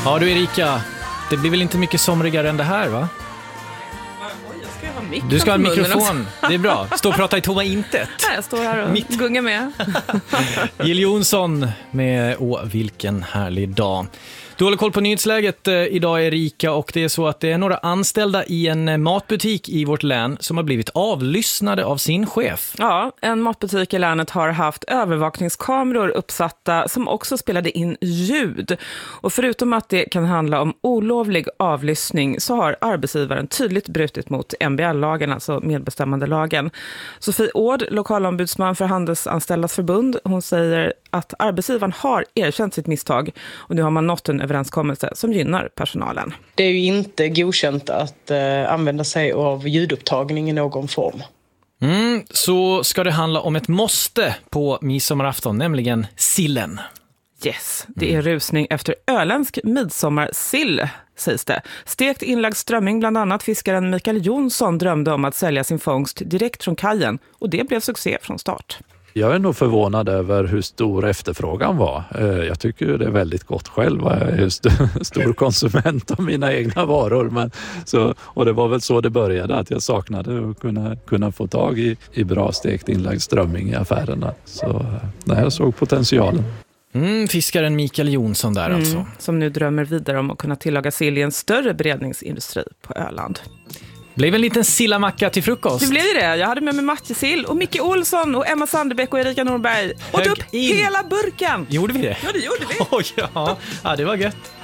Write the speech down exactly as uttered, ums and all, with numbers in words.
Ja du Erika, det blir väl inte mycket somrigare än det här va? Du ska ha en mikrofon, det är bra. Stå och prata i tomma intet. Nej, jag står här och Mitt. gungar med. Jill Johnson med Åh, vilken härlig dag. Du håller koll på nyhetsläget eh, idag Erika, och det är så att det är några anställda i en matbutik i vårt län som har blivit avlyssnade av sin chef. Ja, en matbutik i länet har haft övervakningskameror uppsatta som också spelade in ljud. Och förutom att det kan handla om olovlig avlyssning så har arbetsgivaren tydligt brutit mot M B L-lagen, alltså medbestämmandelagen. Sofie Ord, lokalombudsman för Handelsanställdas förbund, hon säger att arbetsgivaren har erkänt sitt misstag och nu har man nått en överenskommelse som gynnar personalen. Det är ju inte godkänt att eh, använda sig av ljudupptagning i någon form. Mm, så ska det handla om ett måste på midsommarafton, nämligen sillen. Yes, det är rusning efter öländsk midsommarsill, sägs det. Stekt inlagd strömming, bland annat fiskaren Mikael Jonsson drömde om att sälja sin fångst direkt från kajen och det blev succé från start. Jag är nog förvånad över hur stor efterfrågan var. Jag tycker det är väldigt gott själv. Jag är st- stor konsument av mina egna varor. Men så, och det var väl så det började, att jag saknade att kunna, kunna få tag i, i bra stekt inlagd strömming i affärerna. Så nej, jag såg potentialen. Mm, fiskaren Mikael Jonsson där mm, alltså. Som nu drömmer vidare om att kunna tillaga sill i en större beredningsindustri på Öland. Blev en liten sillamacka till frukost. Det blev det. Jag hade med mig Matjesill och Micke Olsson och Emma Sandebäck och Erika Norberg. Åt upp in. hela burken. Gjorde vi det? Ja, det gjorde vi. Oh, ja. ja, det var gött.